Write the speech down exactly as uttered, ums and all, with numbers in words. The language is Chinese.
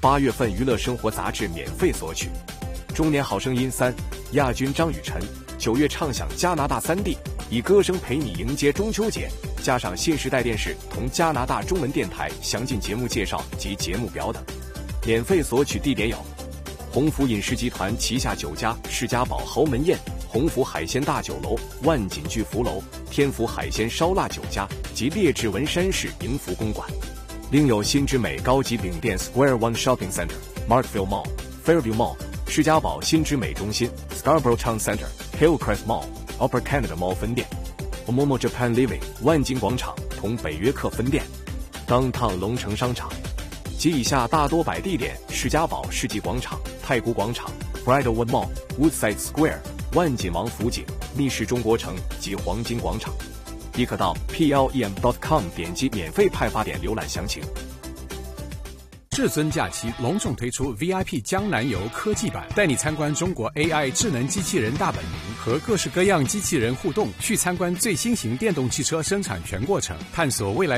八月份娱乐生活杂志免费索取。中年好声音三亚军张雨晨，九月畅享加拿大三地，以歌声陪你迎接中秋节。加上新时代电视同加拿大中文电台详尽节目介绍及节目表等。免费索取地点有鸿福饮食集团旗下酒家世家堡豪门宴、鸿福海鲜大酒楼、万锦巨福楼、天福海鲜烧腊酒家及列治文山市迎福公馆。另有新之美高级饼店 Square One Shopping Center、Markville Mall、Fairview Mall、世家堡新之美中心 Scarborough Town Center、Hillcrest Mall、Upper Canada Mall 分店。Momo Japan Living 万金广场同北约克分店。Downtown 龙城商场及以下大多摆地点：世家堡世纪广场、太古广场、Bridlewood Mall、Woodside Square、万锦王府井、密室中国城及黄金广场。亦可到 P L E M dot com 点击免费派发点浏览详情。 至尊假期隆重推出 V I P 江南游科技版，带你参观中国 A I 智能机器人大本营，和各式各样机器人互动，去参观最新型电动汽车生产全过程，探索未来